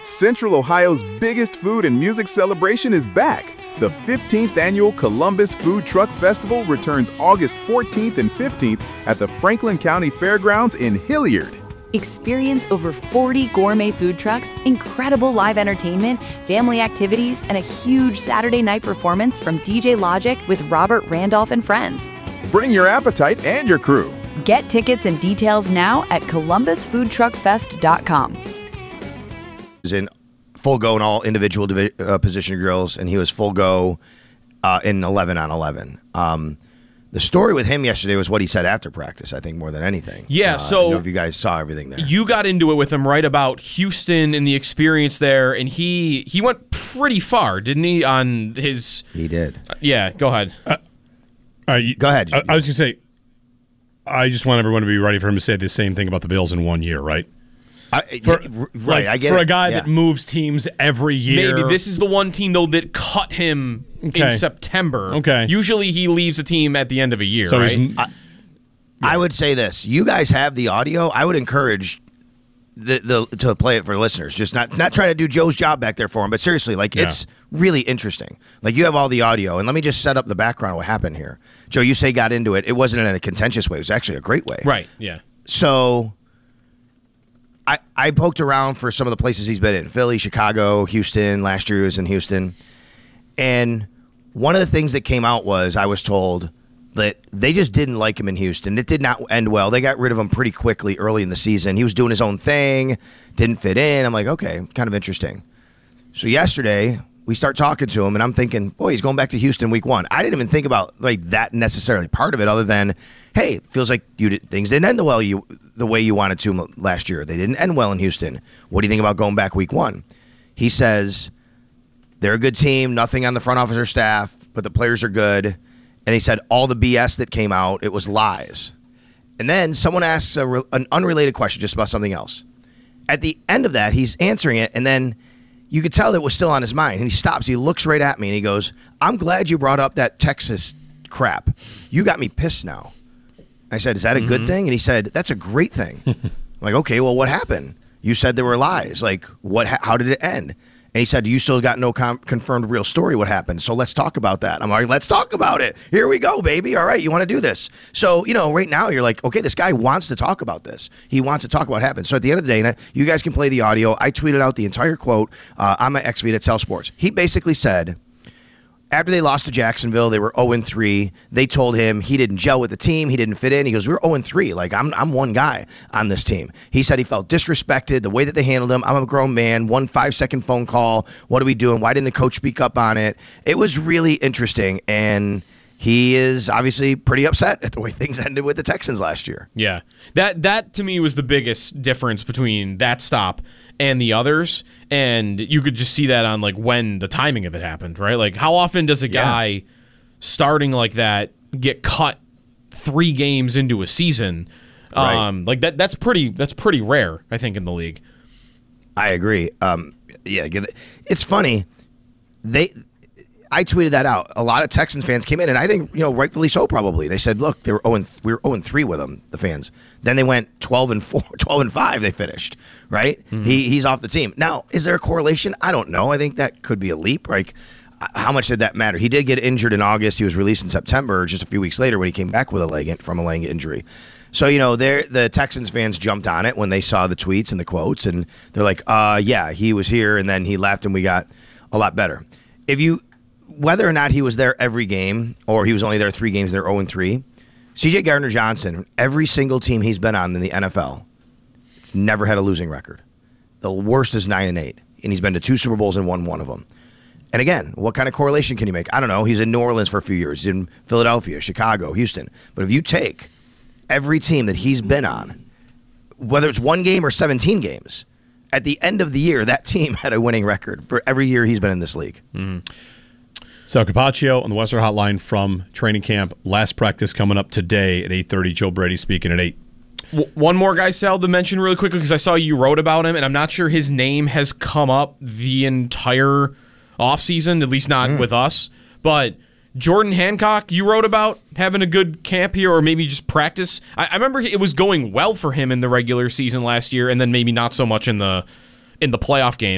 Central Ohio's biggest food and music celebration is back. The 15th annual Columbus Food Truck Festival returns August 14th and 15th at the Franklin County Fairgrounds in Hilliard. Experience over 40 gourmet food trucks, incredible live entertainment, family activities, and a huge Saturday night performance from DJ Logic with Robert Randolph and friends. Bring your appetite and your crew. Get tickets and details now at columbusfoodtruckfest.com. Is in full go in all individual position drills, and he was full go in 11 on 11. The story with him yesterday was what he said after practice, I think, more than anything. Yeah, I so don't know if you guys saw everything there. You got into it with him right about Houston and the experience there, and he went pretty far, didn't he, on his... He did. Yeah, go ahead. Go ahead. I was going to say, I just want everyone to be ready for him to say the same thing about the Bills in 1 year, right? I get for it. a guy that moves teams every year. Maybe this is the one team, though, that cut him in September. Okay. Usually he leaves a team at the end of a year, right? I would say this. You guys have the audio. I would encourage to play it for listeners. Just not trying to do Joe's job back there for him, but seriously, it's really interesting. Like, you have all the audio, and let me just set up the background of what happened here. Joe, you say got into it. It wasn't in a contentious way. It was actually a great way. Right, yeah. So... I poked around for some of the places he's been in. Philly, Chicago, Houston. Last year he was in Houston. And one of the things that came out was I was told that they just didn't like him in Houston. It did not end well. They got rid of him pretty quickly early in the season. He was doing his own thing, didn't fit in. I'm like, okay, kind of interesting. So yesterday we start talking to him, and I'm thinking, boy, he's going back to Houston week 1. I didn't even think about that necessarily part of it, other than, hey, it feels like things didn't end the way you wanted to last year. They didn't end well in Houston. What do you think about going back week 1? He says they're a good team, nothing on the front office or staff, but the players are good. And he said all the BS that came out, it was lies. And then someone asks an unrelated question just about something else. At the end of that, he's answering it, and then you could tell that it was still on his mind. And he stops. He looks right at me, and he goes, I'm glad you brought up that Texas crap. You got me pissed now. I said, is that a good thing? And he said, that's a great thing. I'm like, okay, well, what happened? You said there were lies. Like, how did it end? And he said, you still got no confirmed real story what happened. So let's talk about that. I'm like, let's talk about it. Here we go, baby. All right, you want to do this. So, right now you're like, okay, this guy wants to talk about this. He wants to talk about what happened. So at the end of the day, you guys can play the audio. I tweeted out the entire quote on my X feed at Cell Sports. He basically said, after they lost to Jacksonville, they were 0-3. They told him he didn't gel with the team. He didn't fit in. He goes, we were 0-3. Like, I'm one guy on this team. He said he felt disrespected, the way that they handled him. I'm a grown man. 1 5-second phone call. What are we doing? Why didn't the coach speak up on it? It was really interesting, and he is obviously pretty upset at the way things ended with the Texans last year. Yeah. That to me was the biggest difference between that stop and the others, and you could just see that on when the timing of it happened, right? Like, how often does a guy starting like that get cut 3 games into a season? Right. That's pretty rare, I think, in the league. I agree. It's funny. I tweeted that out. A lot of Texans fans came in, and I think, rightfully so probably. They said, look, we were 0-3 with them, the fans. Then they went 12-4, 12-5 they finished, right? Mm-hmm. He's off the team. Now, is there a correlation? I don't know. I think that could be a leap. Like, how much did that matter? He did get injured in August. He was released in September, just a few weeks later when he came back with from a leg injury. So, the Texans fans jumped on it when they saw the tweets and the quotes, and they're like, yeah, he was here, and then he left, and we got a lot better. Whether or not he was there every game, or he was only there 3 games, they're 0-3, C.J. Gardner-Johnson, every single team he's been on in the NFL, it's never had a losing record. The worst is 9-8, and he's been to 2 Super Bowls and won 1 of them. And again, what kind of correlation can you make? I don't know. He's in New Orleans for a few years. He's in Philadelphia, Chicago, Houston. But if you take every team that he's been on, whether it's 1 game or 17 games, at the end of the year, that team had a winning record for every year he's been in this league. Mm-hmm. Sal Capaccio on the Western Hotline from training camp. Last practice coming up today at 8:30. Joe Brady speaking at 8. One more guy, Sal, to mention really quickly, because I saw you wrote about him, and I'm not sure his name has come up the entire offseason, at least not with us. But Jordan Hancock, you wrote about having a good camp here, or maybe just practice. I remember it was going well for him in the regular season last year, and then maybe not so much in the playoff game.